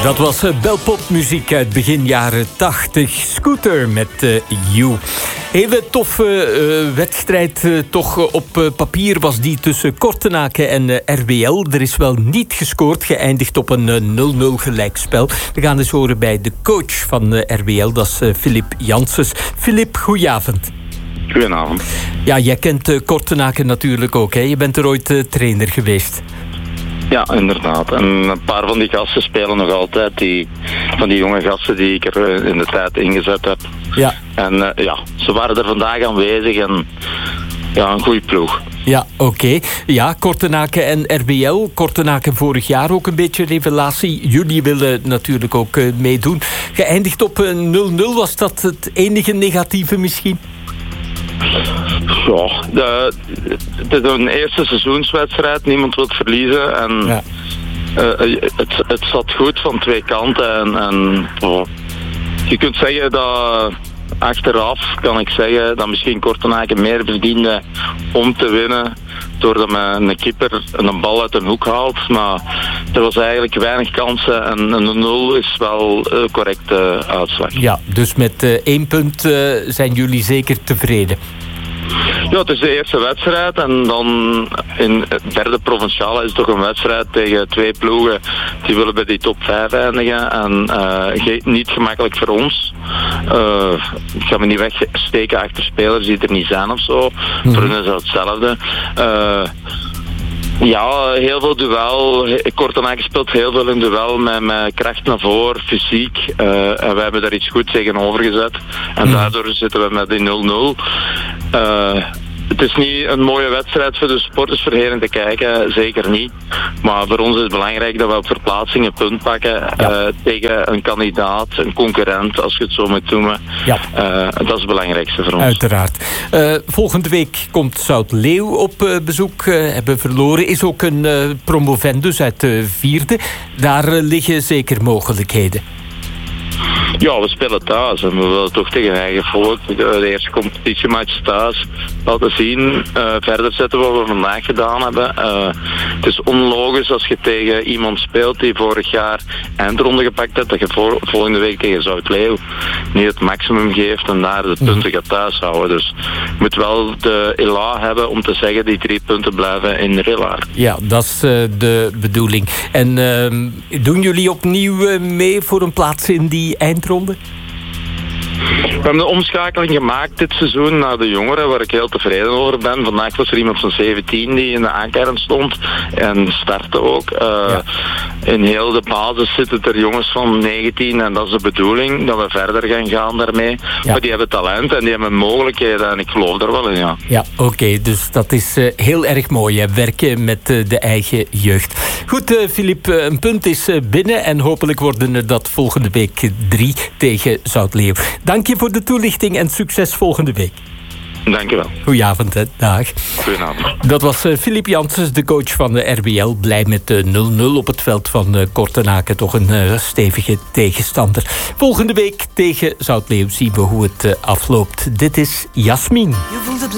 Dat was belpopmuziek uit begin jaren 80. Scooter met You. Hele toffe wedstrijd. Toch op papier was die tussen Kortenaken en RWL. Er is wel niet gescoord. Geëindigd op een 0-0 gelijkspel. We gaan eens horen bij de coach van RWL. Dat is Filip Janssens. Filip, goedenavond. Goedenavond. Ja, jij kent Kortenaken natuurlijk ook, hè? Je bent er ooit trainer geweest. Ja, inderdaad. En een paar van die gasten spelen nog altijd. Van die jonge gasten die ik er in de tijd ingezet heb. Ja. En ze waren er vandaag aanwezig en ja, een goede ploeg. Ja, oké. Ja, Kortenaken en RWL. Kortenaken vorig jaar ook een beetje revelatie. Jullie willen natuurlijk ook meedoen. Geëindigd op 0-0. Was dat het enige negatieve misschien? Ja, het is een eerste seizoenswedstrijd. Niemand wil verliezen. En ja. Het zat goed van twee kanten. En je kunt zeggen dat achteraf kan ik zeggen dat misschien Kortenaken meer verdiende om te winnen. Doordat men een keeper een bal uit een hoek haalt. Maar er was eigenlijk weinig kansen. En een 0 is wel een correcte uitslag. Ja, dus met 1 punt zijn jullie zeker tevreden? Ja, het is de eerste wedstrijd en dan in het derde provinciale is het toch een wedstrijd tegen twee ploegen die willen bij die top 5 eindigen en niet gemakkelijk voor ons. Ik ga me niet wegsteken achter spelers die er niet zijn of zo. Voor hen is dat hetzelfde. Ja, heel veel duel. Kortenaken speelt heel veel in duel met kracht naar voren, fysiek. En wij hebben daar iets goed tegenover gezet. En daardoor zitten we met die 0-0. Het is niet een mooie wedstrijd voor de sportersvereniging te kijken, zeker niet. Maar voor ons is het belangrijk dat we op verplaatsing een punt pakken tegen een kandidaat, een concurrent, als je het zo moet noemen. Ja. Dat is het belangrijkste voor ons. Uiteraard. Volgende week komt Zoutleeuw op bezoek. Hebben verloren. Is ook een promovendus uit de 4e. Daar liggen zeker mogelijkheden. Ja, we spelen thuis en we willen toch tegen eigen volk de eerste competitiematch thuis laten zien. Verder zetten wat we vandaag gedaan hebben. Het is onlogisch als je tegen iemand speelt die vorig jaar eindronde gepakt hebt, dat je volgende week tegen Zoutleeuw niet het maximum geeft en daar de punten gaat thuis houden. Dus je moet wel de elan hebben om te zeggen die 3 punten blijven in Rillaar. Ja, dat is de bedoeling. En doen jullie opnieuw mee voor een plaats in die eindronde? We hebben de omschakeling gemaakt dit seizoen naar de jongeren, waar ik heel tevreden over ben. Vandaag was er iemand van 17 die in de aankern stond en startte ook. In heel de basis zitten er jongens van 19 en dat is de bedoeling, dat we verder gaan gaan daarmee. Ja. Maar die hebben talent en die hebben mogelijkheden en ik geloof er wel in, ja. Ja, oké, dus dat is heel erg mooi, hè? Werken met de eigen jeugd. Goed, Filip, een punt is binnen en hopelijk worden er dat volgende week 3 tegen Zoutleeuw. Dank je voor de toelichting en succes volgende week. Dank je wel. Goedenavond, hè. Dag. Goedenavond. Dat was Filip Janssens, de coach van de RWL. Blij met 0-0 op het veld van Kortenaken. Toch een stevige tegenstander. Volgende week tegen Zoutleeuw zien we hoe het afloopt. Dit is Jasmin.